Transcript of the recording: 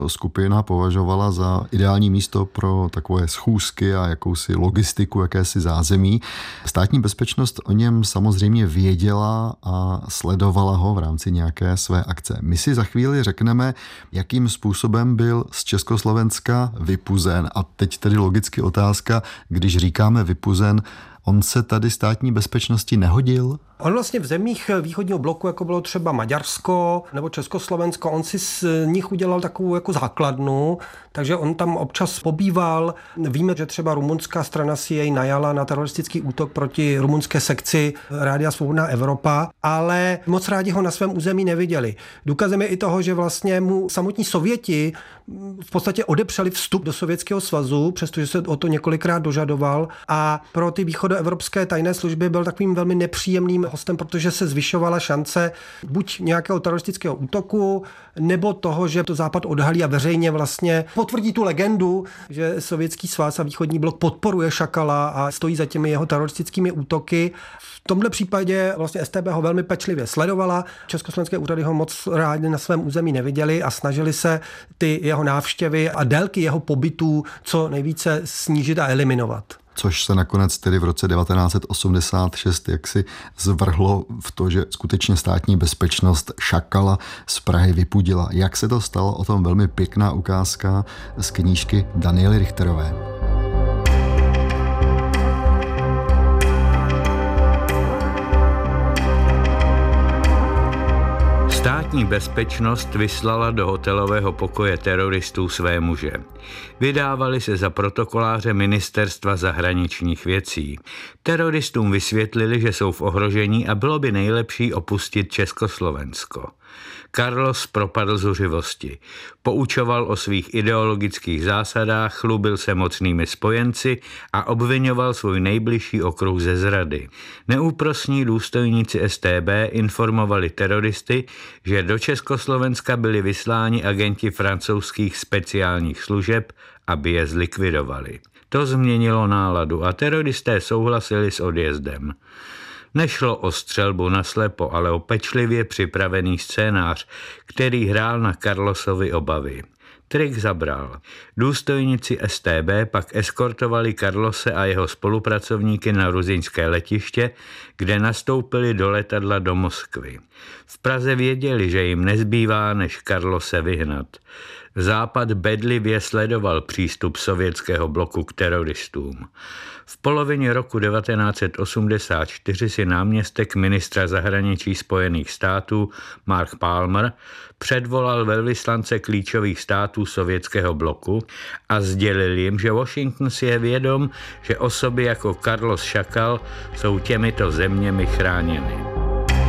skupina považovala za ideální místo pro takové schůzky a jakousi logistiku, jakési zázemí. Státní bezpečnost o něm samozřejmě věděla a sledovala ho v rámci nějaké své akce. My si za chvíli řekneme, jakým způsobem byl z Československa vypuzen. A teď tedy logicky otázka, když říkáme vypuzen, on se tady státní bezpečnosti nehodil? On vlastně v zemích východního bloku, jako bylo třeba Maďarsko nebo Československo, on si z nich udělal takovou jako základnu, takže on tam občas pobýval. Víme, že třeba rumunská strana si jej najala na teroristický útok proti rumunské sekci Rádia Svobodná Evropa, ale moc rádi ho na svém území neviděli. Důkazem je i toho, že vlastně mu samotní Sověti v podstatě odepřeli vstup do Sovětského svazu, přestože se o to několikrát dožadoval, a pro ty východoevropské tajné služby byl takovým velmi nepříjemným hostem, protože se zvyšovala šance buď nějakého teroristického útoku, nebo toho, že to Západ odhalí a veřejně vlastně potvrdí tu legendu, že Sovětský svaz a východní blok podporuje Šakala a stojí za těmi jeho teroristickými útoky. V tomhle případě vlastně StB ho velmi pečlivě sledovala. Československé úřady ho moc rádi na svém území neviděli a snažili se ty jeho návštěvy a délky jeho pobytů co nejvíce snížit a eliminovat. Což se nakonec tedy v roce 1986 jaksi zvrhlo v to, že skutečně státní bezpečnost Šakala z Prahy vypudila. Jak se to stalo? O tom velmi pěkná ukázka z knížky Daniely Richterové. Státní bezpečnost vyslala do hotelového pokoje teroristů své muže. Vydávali se za protokoláře Ministerstva zahraničních věcí. Teroristům vysvětlili, že jsou v ohrožení a bylo by nejlepší opustit Československo. Carlos propadl zuřivosti. Poučoval o svých ideologických zásadách, chlubil se mocnými spojenci a obviňoval svůj nejbližší okruh ze zrady. Neúprosní důstojníci StB informovali teroristy, že do Československa byli vysláni agenti francouzských speciálních služeb, aby je zlikvidovali. To změnilo náladu a teroristé souhlasili s odjezdem. Nešlo o střelbu naslepo, ale o pečlivě připravený scénář, který hrál na Carlosovi obavy. Trik zabral. Důstojníci StB pak eskortovali Carlose a jeho spolupracovníky na ruzyňské letiště, kde nastoupili do letadla do Moskvy. V Praze věděli, že jim nezbývá, než Carlose vyhnat. Západ bedlivě sledoval přístup sovětského bloku k teroristům. V polovině roku 1984 si náměstek ministra zahraničí Spojených států Mark Palmer předvolal velvyslance klíčových států sovětského bloku a sdělil jim, že Washington si je vědom, že osoby jako Carlos Šakal jsou těmito zeměmi chráněny.